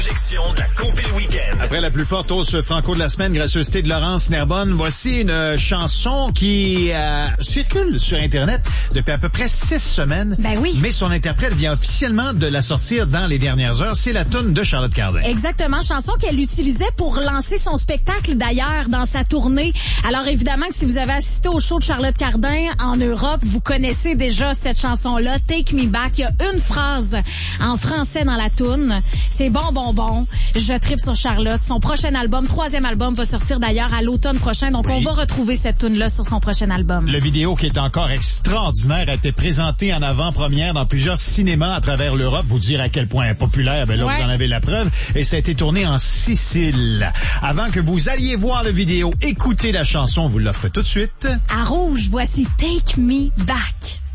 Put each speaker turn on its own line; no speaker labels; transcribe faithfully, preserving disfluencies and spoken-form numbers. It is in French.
Section de la Compil Week-end.
Après la plus forte hausse franco de la semaine, gracieuseté de Laurence Nerbonne, voici une chanson qui euh, circule sur Internet depuis à peu près six semaines.
Ben oui.
Mais son interprète vient officiellement de la sortir dans les dernières heures. C'est la toune de Charlotte Cardin.
Exactement, chanson qu'elle utilisait pour lancer son spectacle d'ailleurs dans sa tournée. Alors évidemment que si vous avez assisté au show de Charlotte Cardin en Europe, vous connaissez déjà cette chanson-là, Take Me Back. Il y a une phrase en français dans la toune. C'est bon, bon, bon. Je tripe sur Charlotte. Son prochain album, troisième album, va sortir d'ailleurs à l'automne prochain. Donc, oui. On va retrouver cette toune-là sur son prochain album.
Le vidéo, qui est encore extraordinaire, a été présenté en avant-première dans plusieurs cinémas à travers l'Europe. Vous dire à quel point elle est populaire, ben là, ouais. Vous en avez la preuve. Et ça a été tourné en Sicile. Avant que vous alliez voir le vidéo, écoutez la chanson. On vous l'offre tout de suite.
À Rouge, voici Take Me Back.